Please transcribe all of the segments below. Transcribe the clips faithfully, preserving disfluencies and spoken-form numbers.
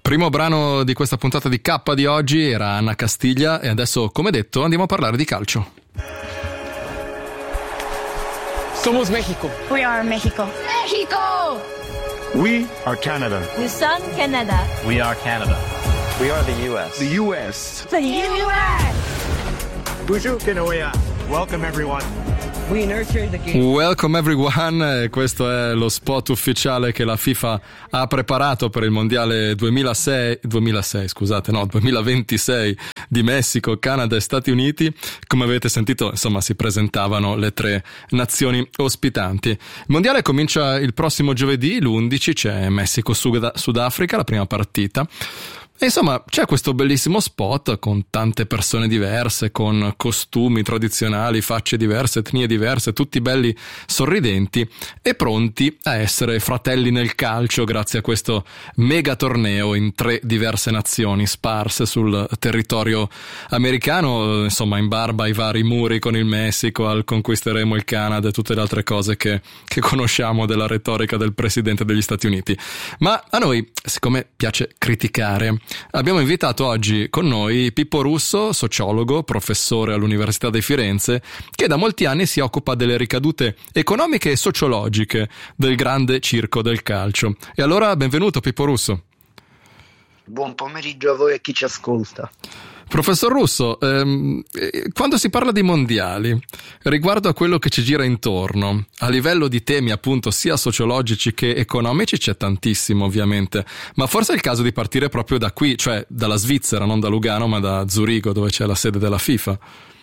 Primo brano di questa puntata di K di oggi era Anna Castiglia e adesso, come detto, andiamo a parlare di calcio. Somos México. We are Mexico. Mexico! We are Canada. Nous sommes Canada. We are Canada. We are the U S. The U S. The U S. Bonjour, Kenoya. Welcome, everyone. We nurture the game. Welcome everyone, questo è lo spot ufficiale che la FIFA ha preparato per il mondiale duemilasei, duemilasei scusate, no, duemilaventisei di Messico, Canada e Stati Uniti. Come avete sentito, insomma, si presentavano le tre nazioni ospitanti. Il mondiale comincia il prossimo giovedì, l'undici, c'è Messico-Sudafrica, la prima partita. E insomma, c'è questo bellissimo spot con tante persone diverse, con costumi tradizionali, facce diverse, etnie diverse, tutti belli sorridenti e pronti a essere fratelli nel calcio grazie a questo mega torneo in tre diverse nazioni sparse sul territorio americano, insomma in barba ai vari muri con il Messico, al conquisteremo il Canada e tutte le altre cose che, che conosciamo della retorica del presidente degli Stati Uniti. Ma a noi, siccome piace criticare, abbiamo invitato oggi con noi Pippo Russo, sociologo, professore all'Università di Firenze, che da molti anni si occupa delle ricadute economiche e sociologiche del grande circo del calcio. E allora benvenuto Pippo Russo. Buon pomeriggio a voi e a chi ci ascolta. Professor Russo, ehm, quando si parla di mondiali, riguardo a quello che ci gira intorno, a livello di temi appunto sia sociologici che economici c'è tantissimo ovviamente, ma forse è il caso di partire proprio da qui, cioè dalla Svizzera, non da Lugano ma da Zurigo, dove c'è la sede della FIFA.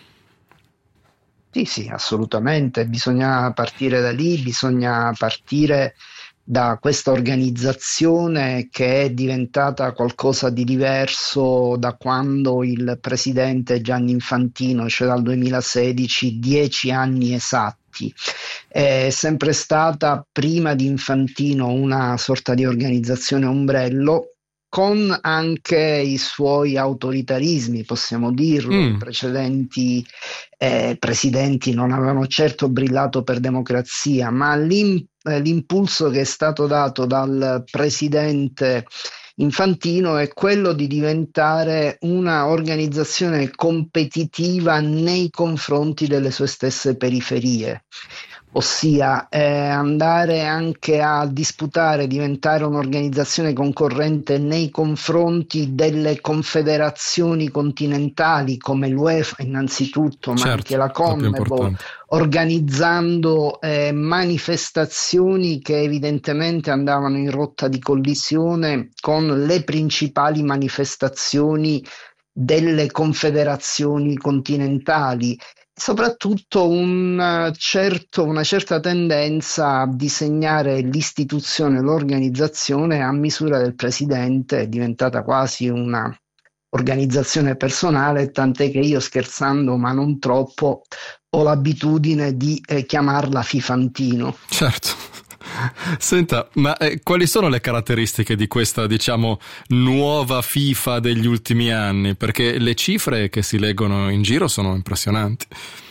Sì, sì, assolutamente, bisogna partire da lì, bisogna partire da questa organizzazione che è diventata qualcosa di diverso da quando il presidente Gianni Infantino, cioè dal duemilasedici, dieci anni esatti. È sempre stata prima di Infantino una sorta di organizzazione ombrello, con anche i suoi autoritarismi, possiamo dirlo. Mm. I precedenti eh, presidenti non avevano certo brillato per democrazia, ma l'im- l'impulso che è stato dato dal presidente Infantino è quello di diventare una organizzazione competitiva nei confronti delle sue stesse periferie. Ossia eh, andare anche a disputare, diventare un'organizzazione concorrente nei confronti delle confederazioni continentali come l'UEFA innanzitutto, ma certo, anche la CONMEBOL, organizzando eh, manifestazioni che evidentemente andavano in rotta di collisione con le principali manifestazioni delle confederazioni continentali. Soprattutto un certo, una certa tendenza a disegnare l'istituzione, l'organizzazione a misura del presidente, è diventata quasi una organizzazione personale, tant'è che io, scherzando ma non troppo, ho l'abitudine di eh, chiamarla Fifantino. Certo. Senta, ma eh, quali sono le caratteristiche di questa, diciamo, nuova FIFA degli ultimi anni? Perché le cifre che si leggono in giro sono impressionanti.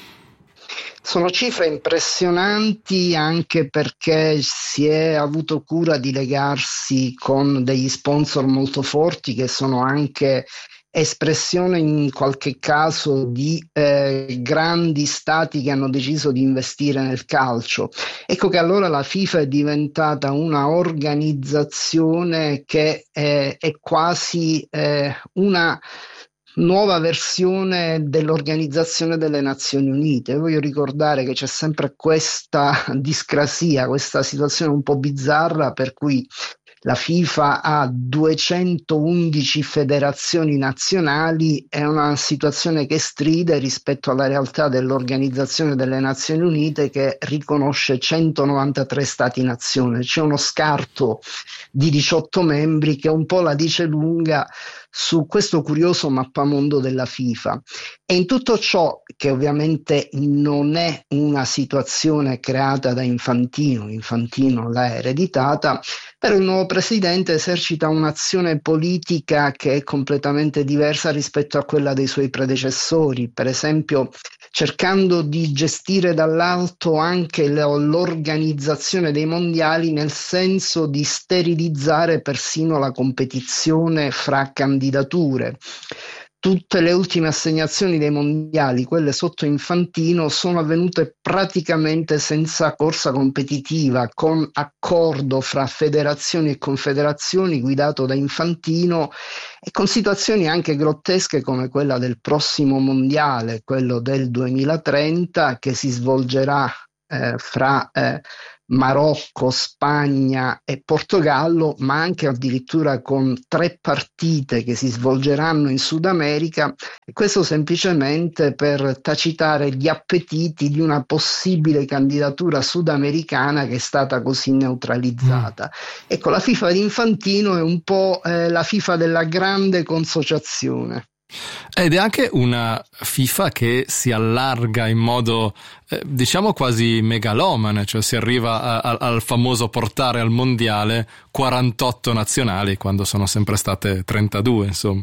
Sono cifre impressionanti anche perché si è avuto cura di legarsi con degli sponsor molto forti che sono anche espressione in qualche caso di eh, grandi stati che hanno deciso di investire nel calcio. Ecco che allora la FIFA è diventata una organizzazione che eh, è quasi eh, una nuova versione dell'Organizzazione delle Nazioni Unite. Voglio ricordare che c'è sempre questa discrasia, questa situazione un po' bizzarra per cui la FIFA ha duecentoundici federazioni nazionali, è una situazione che stride rispetto alla realtà dell'Organizzazione delle Nazioni Unite che riconosce centonovantatré stati-nazione. C'è uno scarto di diciotto membri che un po' la dice lunga su questo curioso mappamondo della FIFA. E in tutto ciò, che ovviamente non è una situazione creata da Infantino, Infantino l'ha ereditata, però il nuovo presidente esercita un'azione politica che è completamente diversa rispetto a quella dei suoi predecessori. Per esempio cercando di gestire dall'alto anche l'organizzazione dei mondiali, nel senso di sterilizzare persino la competizione fra candidature. Tutte le ultime assegnazioni dei mondiali, quelle sotto Infantino, sono avvenute praticamente senza corsa competitiva, con accordo fra federazioni e confederazioni guidato da Infantino, e con situazioni anche grottesche come quella del prossimo mondiale, quello del duemilatrenta, che si svolgerà eh, fra eh, Marocco, Spagna e Portogallo, ma anche addirittura con tre partite che si svolgeranno in Sud America, e questo semplicemente per tacitare gli appetiti di una possibile candidatura sudamericana che è stata così neutralizzata. Mm. Ecco, la FIFA di Infantino è un po' eh, la FIFA della grande consociazione. Ed è anche una FIFA che si allarga in modo eh, diciamo quasi megalomane, cioè si arriva a, a, al famoso portare al mondiale quarantotto nazionali quando sono sempre state trentadue, insomma.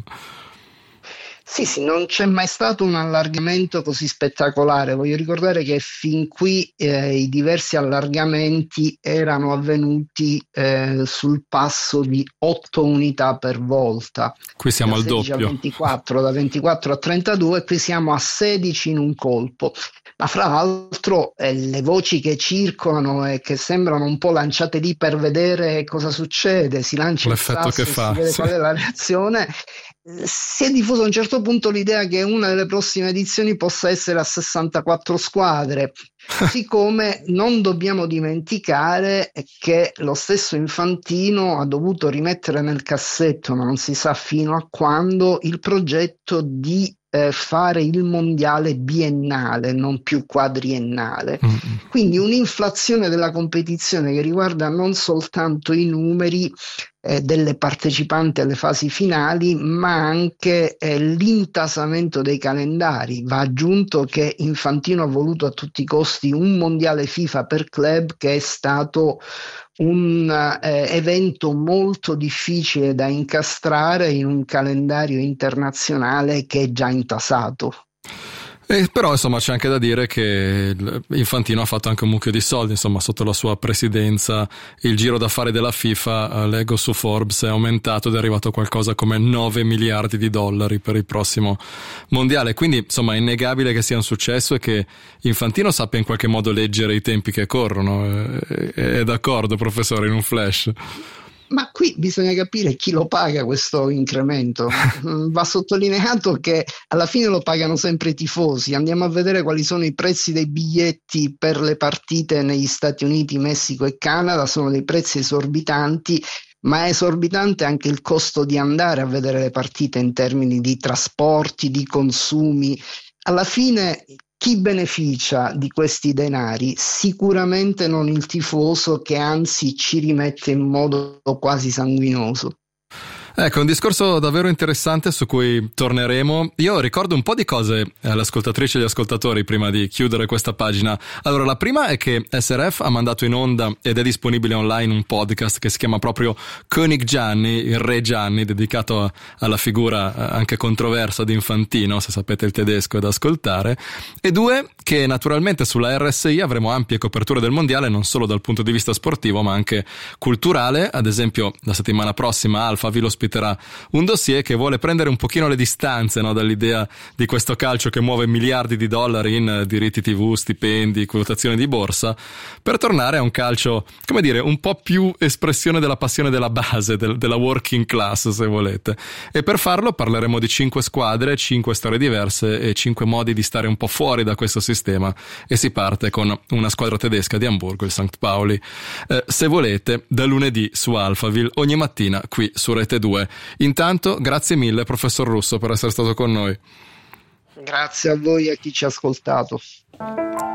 Sì, sì, non c'è mai stato un allargamento così spettacolare. Voglio ricordare che fin qui eh, i diversi allargamenti erano avvenuti eh, sul passo di otto unità per volta. Qui siamo al doppio. A ventiquattro, da ventiquattro a trentadue, e qui siamo a sedici in un colpo. Ma fra l'altro eh, le voci che circolano e che sembrano un po' lanciate lì per vedere cosa succede, si lancia l'effetto il sasso, che fa, si vede sì. Qual è la reazione. Si è diffuso a un certo punto l'idea che una delle prossime edizioni possa essere a sessantaquattro squadre, siccome non dobbiamo dimenticare che lo stesso Infantino ha dovuto rimettere nel cassetto, ma non si sa fino a quando, il progetto di eh, fare il mondiale biennale, non più quadriennale. Mm-hmm. Quindi un'inflazione della competizione che riguarda non soltanto i numeri Eh, delle partecipanti alle fasi finali, ma anche eh, l'intasamento dei calendari. Va aggiunto che Infantino ha voluto a tutti i costi un mondiale FIFA per club, che è stato un eh, evento molto difficile da incastrare in un calendario internazionale che è già intasato. Eh, però insomma c'è anche da dire che Infantino ha fatto anche un mucchio di soldi, insomma sotto la sua presidenza il giro d'affari della FIFA, eh, leggo su Forbes, è aumentato ed è arrivato a qualcosa come nove miliardi di dollari per il prossimo mondiale, quindi insomma è innegabile che sia un successo e che Infantino sappia in qualche modo leggere i tempi che corrono. È, è d'accordo, professore, in un flash? Ma qui bisogna capire chi lo paga questo incremento. Va sottolineato che alla fine lo pagano sempre i tifosi. Andiamo a vedere quali sono i prezzi dei biglietti per le partite negli Stati Uniti, Messico e Canada. Sono dei prezzi esorbitanti, ma è esorbitante anche il costo di andare a vedere le partite in termini di trasporti, di consumi. Alla fine chi beneficia di questi denari? Sicuramente non il tifoso, che anzi ci rimette in modo quasi sanguinoso. Ecco, un discorso davvero interessante su cui torneremo. Io ricordo un po' di cose alle ascoltatrici e agli ascoltatori prima di chiudere questa pagina. Allora, la prima è che S R F ha mandato in onda ed è disponibile online un podcast che si chiama proprio König Gianni, il re Gianni, dedicato alla figura anche controversa di Infantino, se sapete il tedesco, è da ascoltare. E due, che naturalmente sulla R S I avremo ampie coperture del mondiale, non solo dal punto di vista sportivo ma anche culturale. Ad esempio la settimana prossima Alfa vi ospiterà un dossier che vuole prendere un pochino le distanze, no, dall'idea di questo calcio che muove miliardi di dollari in diritti tivù, stipendi, quotazioni di borsa, per tornare a un calcio, come dire, un po' più espressione della passione della base, del, della working class, se volete. E per farlo parleremo di cinque squadre, cinque storie diverse e cinque modi di stare un po' fuori da questo sistema, e si parte con una squadra tedesca di Amburgo, il Sankt Pauli. Eh, se volete, da lunedì su Alphaville, ogni mattina qui su Rete due. Intanto grazie mille professor Russo per essere stato con noi. Grazie a voi e a chi ci ha ascoltato.